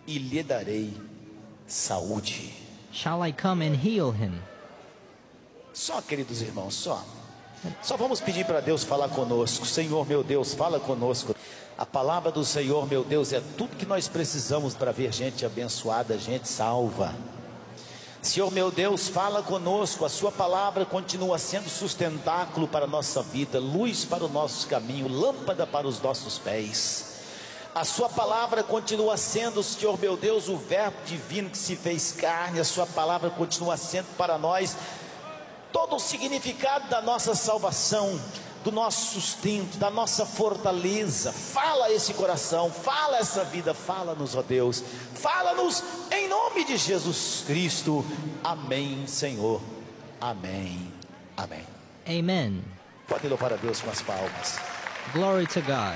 e lhe darei saúde. Shall I come and heal him? Só, queridos irmãos, só vamos pedir para Deus falar conosco. Senhor meu Deus, fala conosco. A palavra do Senhor meu Deus é tudo que nós precisamos para ver gente abençoada, gente salva. Senhor meu Deus, fala conosco. A sua palavra continua sendo sustentáculo para a nossa vida, luz para o nosso caminho, lâmpada para os nossos pés. A sua palavra continua sendo, Senhor meu Deus, o verbo divino que se fez carne. A sua palavra continua sendo para nós todo o significado da nossa salvação, do nosso sustento, da nossa fortaleza. Fala a esse coração, fala a essa vida, fala-nos, ó Deus, fala-nos em nome de Jesus Cristo. Amém, Senhor. Amém. Amém. Amen. Pode louvar a Deus com as palmas. Glory to God.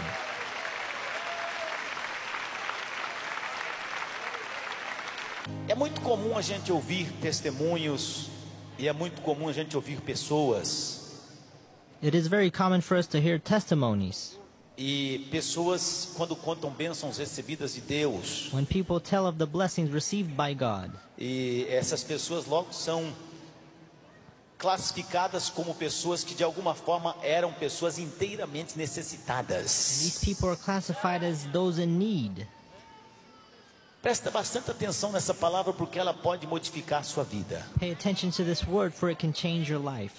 É muito comum a gente ouvir testemunhos, e é muito comum a gente ouvir pessoas. It is very common for us to hear testimonies. E pessoas, quando contam bênçãos recebidas de Deus, When people tell of the blessings received by God, e essas pessoas logo são classificadas como pessoas que de alguma forma eram pessoas inteiramente necessitadas. these people are classified as those in need. Presta bastante atenção nessa palavra, porque ela pode modificar a sua vida. Pay attention to this word, for it can change your life.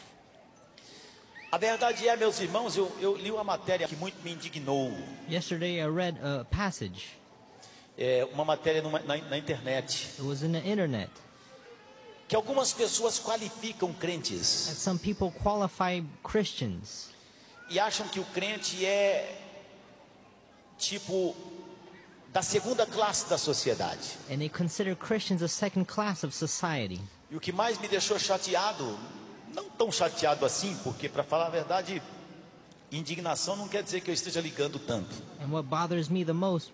A verdade é, meus irmãos, eu li uma matéria que muito me indignou. Yesterday I read a passage. Uma matéria na internet, It was in the internet. que algumas pessoas qualificam That crentes some people qualify Christians e acham que o crente é tipo da segunda classe da sociedade. and they consider Christians a second class of society. E o que mais me deixou chateado, não tão chateado assim, porque para falar a verdade, indignação não quer dizer que eu esteja ligando tanto. And what bothers me the most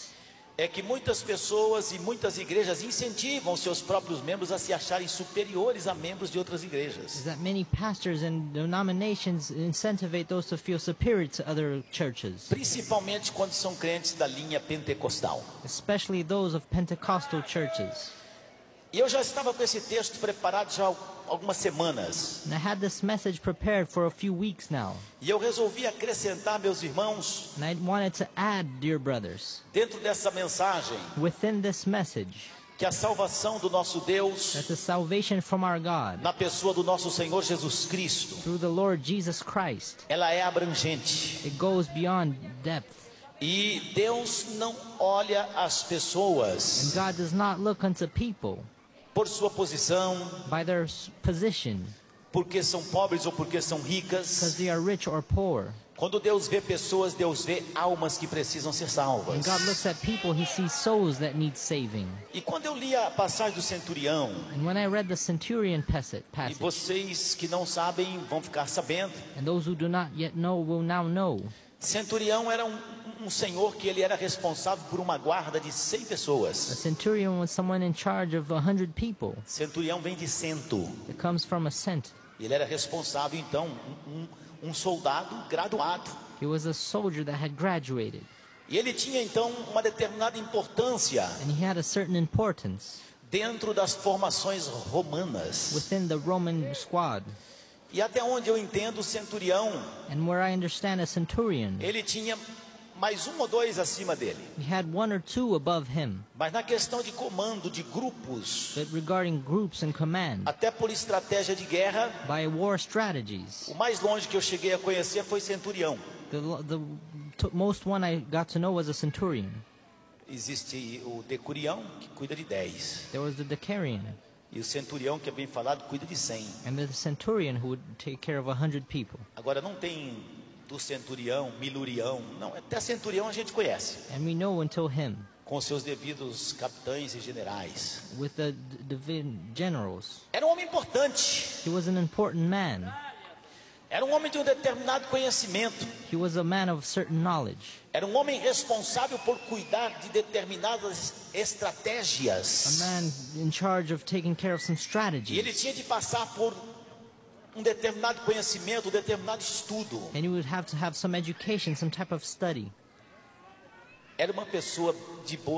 É que muitas pessoas e muitas igrejas incentivam seus próprios membros a se acharem superiores a membros de outras is igrejas. that many pastors and denominations incentivate those to feel superior to other churches, Principalmente quando são crentes da linha pentecostal. especially those of Pentecostal churches. E eu já estava com esse texto preparado já há algumas semanas. And I had this message prepared for a few weeks now. E eu resolvi acrescentar, meus irmãos, And I wanted to add, dear brothers, dentro dessa mensagem, within this message, que a salvação do nosso Deus, that the salvation from our God, na pessoa do nosso Senhor Jesus Cristo, through the Lord Jesus Christ, ela é abrangente. it goes beyond depth. E Deus não olha as And pessoas God does not look unto people por sua posição, by their position, porque são pobres ou porque são because ricas. they are rich or poor. Quando Deus vê pessoas, Deus vê almas que precisam ser salvas. When God looks at people, He sees souls that need saving. E quando eu li a passagem do centurião, And when I read the centurion e passage, vocês que não sabem vão ficar sabendo, and those who do not yet know will now know, centurião era um senhor que ele era responsável por uma guarda de 100 a pessoas. centurion was someone in charge of 100 people. Centurião vem de cento. It comes from a cent. Ele era responsável, então, um soldado graduado. He was a soldier that had graduated, E ele tinha, então, uma determinada importância and he had a certain importance dentro das formações romanas. within the Roman squad. E até onde eu entendo, o centurião, And where I understand a centurion, ele tinha mais um ou dois acima dele. he had one or two above him. Mas na questão de comando de grupos, But regarding groups and command, até por estratégia de guerra, by war strategies, o mais longe que eu cheguei a conhecer foi centurião. the most one I got to know was a centurion. Existe o decurião, que cuida de 10. There was the decarion, E o centurião, que é bem falado, cuida de 100. and the centurion who would take care of 100 people. Agora, não tem do centurião, milurião. Não, até centurião a gente conhece, And we know until him, com seus devidos capitães e generais. with the generals. Era um homem importante. He was an important man. Era um homem de um determinado conhecimento. He was a man of certain knowledge. Era um homem responsável por cuidar de determinadas A estratégias. man in charge of taking care of some E ele strategies. tinha de passar por um determinado conhecimento, um determinado estudo. And he would have to have some education, some type of study. Era uma pessoa de boa